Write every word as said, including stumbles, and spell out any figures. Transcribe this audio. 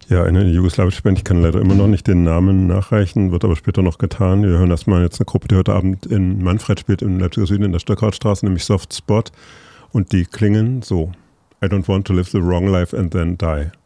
Ja, eine jugoslawische Band, ich kann leider immer noch nicht den Namen nachreichen, wird aber später noch getan. Wir hören erstmal jetzt eine Gruppe, die heute Abend in Manfred spielt, im Leipziger Süden in der Stöckhartstraße, nämlich Soft Spot. Und die klingen so: I don't want to live the wrong life and then die.